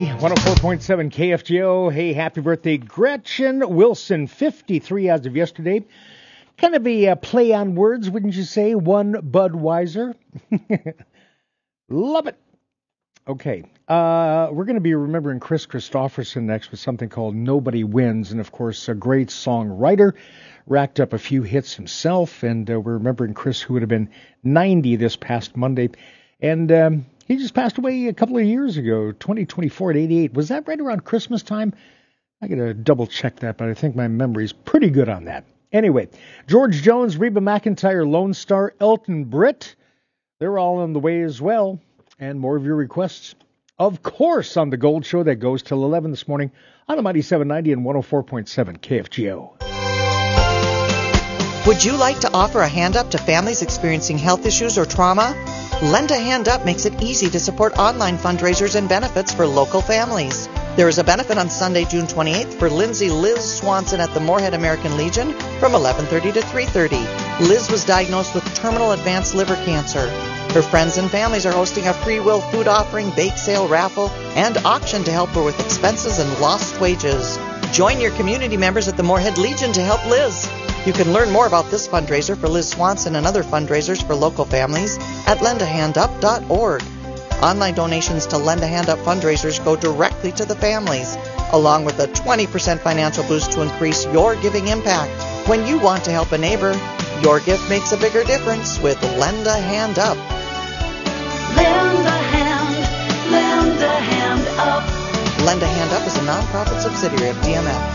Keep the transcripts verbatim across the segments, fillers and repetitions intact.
one oh four point seven K F G O. Hey, happy birthday, Gretchen Wilson, fifty-three as of yesterday. Kind of a uh, play on words, wouldn't you say? One Budweiser. Love it. Okay, uh, we're going to be remembering Chris Christopherson next with something called Nobody Wins. And, of course, a great songwriter. Racked up a few hits himself. And uh, we're remembering Chris, who would have been ninety this past Monday. And um, he just passed away a couple of years ago, twenty twenty-four at eighty-eight. Was that right around Christmas time? I got to double check that, but I think my memory's pretty good on that. Anyway, George Jones, Reba McEntire, Lone Star, Elton Britt, they're all on the way as well. And more of your requests, of course, on the Gold Show that goes till eleven this morning on the Mighty seven ninety and one oh four point seven K F G O. Would you like to offer a hand up to families experiencing health issues or trauma? Lend a Hand Up makes it easy to support online fundraisers and benefits for local families. There is a benefit on Sunday, June twenty-eighth for Lindsay Liz Swanson at the Moorhead American Legion from eleven thirty to three thirty. Liz was diagnosed with terminal advanced liver cancer. Her friends and families are hosting a free will food offering, bake sale, raffle, and auction to help her with expenses and lost wages. Join your community members at the Moorhead Legion to help Liz. You can learn more about this fundraiser for Liz Swanson and other fundraisers for local families at lend a hand up dot org. Online donations to Lend a Hand Up fundraisers go directly to the families, along with a twenty percent financial boost to increase your giving impact. When you want to help a neighbor, your gift makes a bigger difference with Lend a Hand Up. Lend a hand, lend a hand up. Lend a Hand Up is a nonprofit subsidiary of D M F.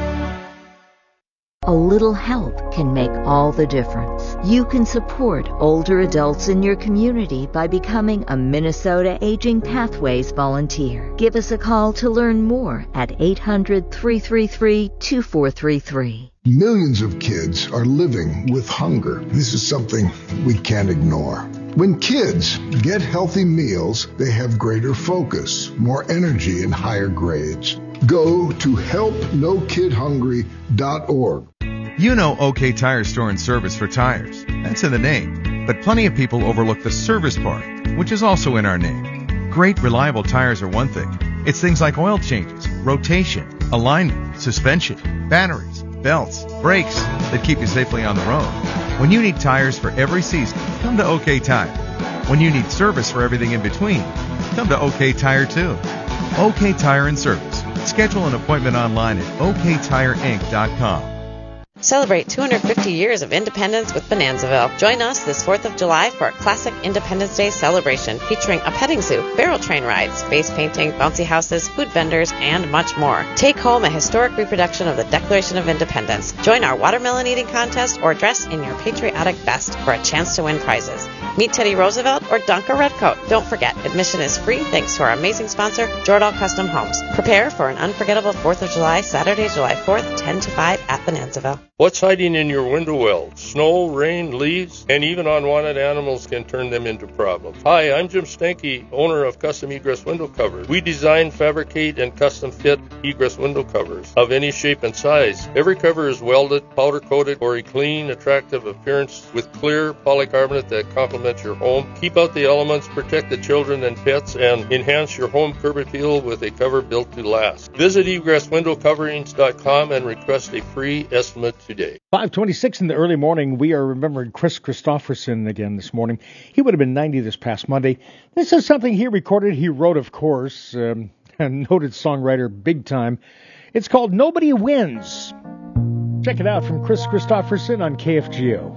A little help can make all the difference. You can support older adults in your community by becoming a Minnesota Aging Pathways volunteer. Give us a call to learn more at eight hundred, three three three, two four three three. Millions of kids are living with hunger. This is something we can't ignore. When kids get healthy meals, they have greater focus, more energy, and higher grades. Go to help no kid hungry dot org. You know OK Tire Store and Service for tires. That's in the name. But plenty of people overlook the service part, which is also in our name. Great, reliable tires are one thing. It's things like oil changes, rotation, alignment, suspension, batteries, belts, brakes that keep you safely on the road. When you need tires for every season, come to OK Tire. When you need service for everything in between, come to OK Tire too. OK Tire and Service. Schedule an appointment online at O K Tire Inc dot com. Celebrate two hundred fifty years of independence with Bonanzaville. Join us this fourth of July for a classic Independence Day celebration featuring a petting zoo, barrel train rides, face painting, bouncy houses, food vendors, and much more. Take home a historic reproduction of the Declaration of Independence. Join our watermelon eating contest or dress in your patriotic best for a chance to win prizes. Meet Teddy Roosevelt or dunk a redcoat. Don't forget, admission is free thanks to our amazing sponsor, Jordahl Custom Homes. Prepare for an unforgettable fourth of July, Saturday, July fourth, ten to five at Bonanzaville. What's hiding in your window well? Snow, rain, leaves, and even unwanted animals can turn them into problems. Hi, I'm Jim Stanky, owner of Custom Egress Window Covers. We design, fabricate, and custom fit egress window covers of any shape and size. Every cover is welded, powder coated for a clean, attractive appearance with clear polycarbonate that complements your home. Keep out the elements, protect the children and pets, and enhance your home curb appeal with a cover built to last. Visit egress window coverings dot com and request a free estimate today. five twenty-six in the early morning, we are remembering Chris Christopherson again this morning. He would have been ninety this past Monday. This is something he recorded, he wrote, of course, um, a noted songwriter big time. It's called Nobody Wins. Check it out from Chris Christopherson on K F G O.